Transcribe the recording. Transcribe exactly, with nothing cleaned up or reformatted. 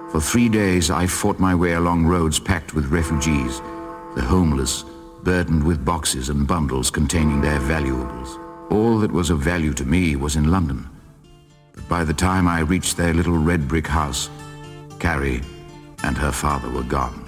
For three days I fought my way along roads packed with refugees, the homeless, burdened with boxes and bundles containing their valuables. All that was of value to me was in London. But by the time I reached their little red brick house, Carrie and her father were gone.